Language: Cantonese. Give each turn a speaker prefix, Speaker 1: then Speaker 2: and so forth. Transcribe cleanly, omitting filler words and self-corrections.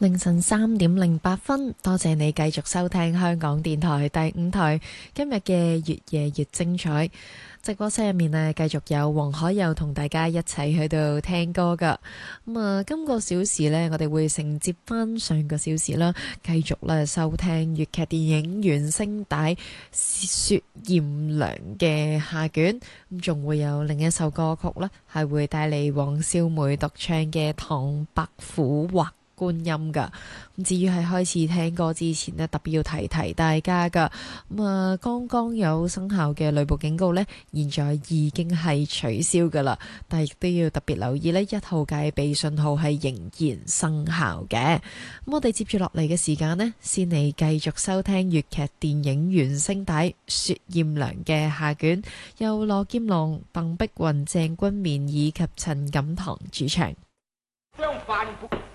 Speaker 1: 凌晨3:08，多謝你繼續收聽香港電台第五台今日嘅越夜越精彩直播室入面呢，繼續有黃海佑同大家一齊去到聽歌噶。今個小時呢，我哋會承接翻上個小時啦，繼續咧收聽粵劇電影原聲帶雪艷良嘅下卷，咁仲會有另一首歌曲啦，係會帶嚟黃少梅獨唱嘅《唐伯虎畫觀音》噶。咁至於係開始聽歌之前呢，特別要提提大家噶。剛剛有生效嘅雷暴警告呢，現在已經係取消噶啦，但係亦都要特別留意呢，1號戒備信號係仍然生效嘅。咁我哋接住落嚟嘅時間呢，先嚟繼續收聽粵劇電影原聲帶《雪艷良》嘅下卷，由羅劍龍、鄧碧雲、鄭君綿以及陳錦棠主唱。